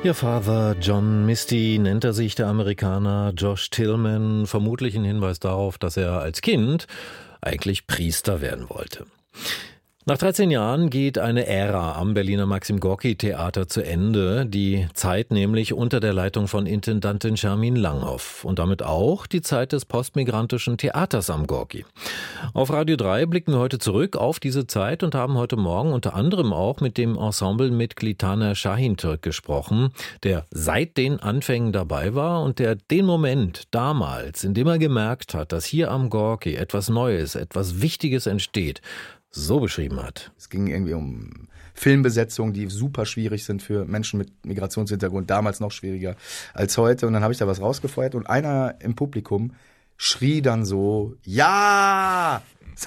Ihr Father John Misty nennt er sich, der Amerikaner Josh Tillman, vermutlich ein Hinweis darauf, dass er als Kind eigentlich Priester werden wollte. Nach 13 Jahren geht eine Ära am Berliner Maxim-Gorki-Theater zu Ende. Die Zeit nämlich unter der Leitung von Intendantin Schermin Langhoff. Und damit auch die Zeit des postmigrantischen Theaters am Gorki. Auf Radio 3 blicken wir heute zurück auf diese Zeit und haben heute Morgen unter anderem auch mit dem Ensemblemitglied Taner Şahintürk gesprochen, der seit den Anfängen dabei war und der den Moment damals, in dem er gemerkt hat, dass hier am Gorki etwas Neues, etwas Wichtiges entsteht, so beschrieben hat. Es ging irgendwie um Filmbesetzungen, die super schwierig sind für Menschen mit Migrationshintergrund, damals noch schwieriger als heute. Und dann habe ich da was rausgefeuert und einer im Publikum schrie dann so, ja!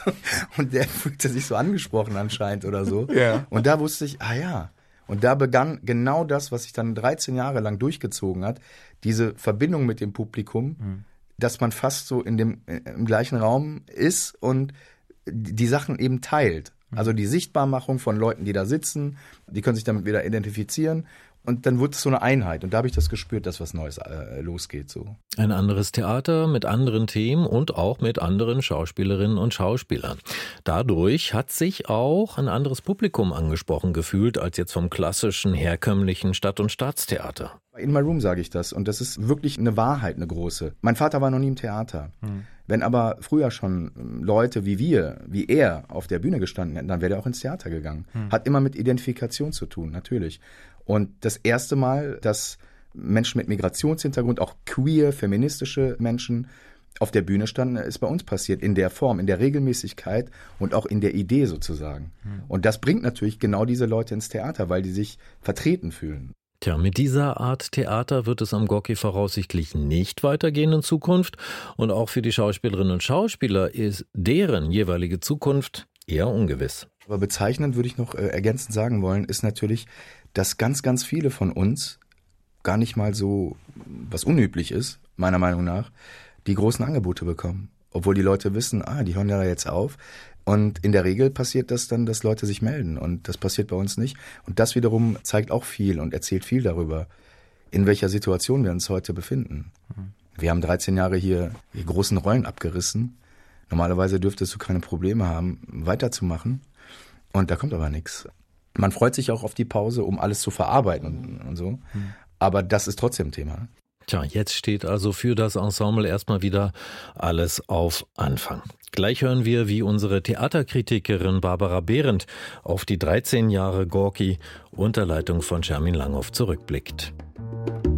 Und der fühlte sich so angesprochen anscheinend oder so. Ja. Und da wusste ich, ja. Und da begann genau das, was sich dann 13 Jahre lang durchgezogen hat, diese Verbindung mit dem Publikum, dass man fast so im gleichen Raum ist und die Sachen eben teilt. Also die Sichtbarmachung von Leuten, die da sitzen, die können sich damit wieder identifizieren und dann wird es so eine Einheit. Und da habe ich das gespürt, dass was Neues losgeht. So. Ein anderes Theater mit anderen Themen und auch mit anderen Schauspielerinnen und Schauspielern. Dadurch hat sich auch ein anderes Publikum angesprochen gefühlt als jetzt vom klassischen, herkömmlichen Stadt- und Staatstheater. In my room sage ich das und das ist wirklich eine Wahrheit, eine große. Mein Vater war noch nie im Theater. Wenn aber früher schon Leute wie er auf der Bühne gestanden hätten, dann wäre er auch ins Theater gegangen. Hat immer mit Identifikation zu tun, natürlich. Und das erste Mal, dass Menschen mit Migrationshintergrund, auch queer, feministische Menschen auf der Bühne standen, ist bei uns passiert. In der Form, in der Regelmäßigkeit und auch in der Idee sozusagen. Und das bringt natürlich genau diese Leute ins Theater, weil die sich vertreten fühlen. Tja, mit dieser Art Theater wird es am Gorki voraussichtlich nicht weitergehen in Zukunft. Und auch für die Schauspielerinnen und Schauspieler ist deren jeweilige Zukunft eher ungewiss. Aber bezeichnend würde ich noch ergänzend sagen wollen, ist natürlich, dass ganz, ganz viele von uns gar nicht mal so, was unüblich ist, meiner Meinung nach, die großen Angebote bekommen. Obwohl die Leute wissen, die hören ja jetzt auf. Und in der Regel passiert das dann, dass Leute sich melden. Und das passiert bei uns nicht. Und das wiederum zeigt auch viel und erzählt viel darüber, in welcher Situation wir uns heute befinden. Wir haben 13 Jahre hier die großen Rollen abgerissen. Normalerweise dürftest du keine Probleme haben, weiterzumachen. Und da kommt aber nichts. Man freut sich auch auf die Pause, um alles zu verarbeiten und so. Aber das ist trotzdem Thema. Tja, jetzt steht also für das Ensemble erstmal wieder alles auf Anfang. Gleich hören wir, wie unsere Theaterkritikerin Barbara Behrendt auf die 13 Jahre Gorki unter Leitung von Schermin Langhoff zurückblickt.